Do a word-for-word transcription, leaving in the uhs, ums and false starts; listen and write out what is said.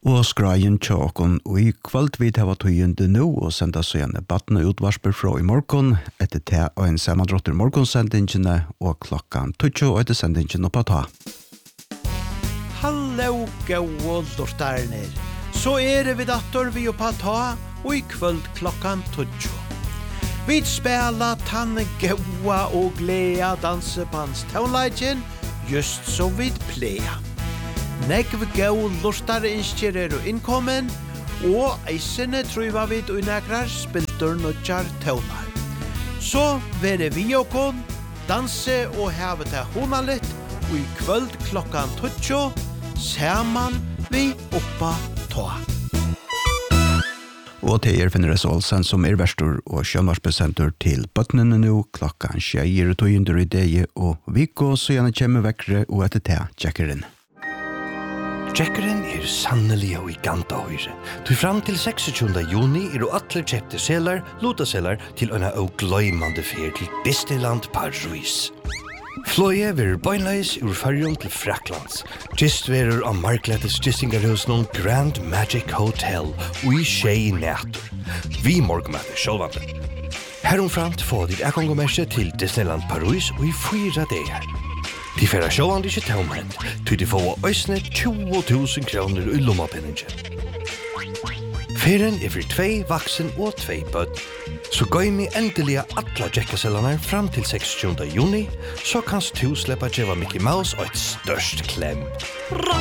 Og skrajen tjåkon, og i kvöld vid hava tøyende nå, og senda så gjerne batten og utvarsper fra i morgon, etter te og en sammandrotter morgonsendingene, og klokkan tøtjo og etter sendingen oppa ta. Hallo, gau og lortarner. Så er det vi dator vi oppa ta, og i kvöld klokkan tøtjo. Vi spela tanne gaua og glea dansebans tånleidjen, just så vi plea. Negv gau lortar innskjer er og innkommen, og eisene truva vid og negrar spiltur nudjar tånar. Så vere vi okon, danse og heve til hona litt, og i kvöld klokkan tøtjo, saman vi oppa ta. Og til er finner det Olsen som er verstor og sjønvarspresentor til bøttene nå, klokkan tjeir og tøyender i deg, og vi går så gjerne kjemme vekkere og etter te Jackeren. Jackeren er sannelig og i ganta høyre. Til fram til seksogtjúgunda juni er og atler kjepte selar, lotaselar til øyne og gløymande fer til Disneyland Paris. Fløye verer bøynleis ur Færjum til Fraklands. Gist verer av markletes gistingarhus noen Grand Magic Hotel og i tjei nætur. Vi morgmøter sjålvande. Heromframt får de ekkongomerse til Disneyland Paris og i fyra dager. De færa sjåvand ikke tåmhent, til de får øysne tjúgu tusen kroner i lommapenninge. Ferien er for tvei vaksen og tvei bødd, så gøy mi endelig atla jekkasellanar fram til seksogtjúgunda juni, så kanst du sleppa djeva Mickey Mouse og et størst klem.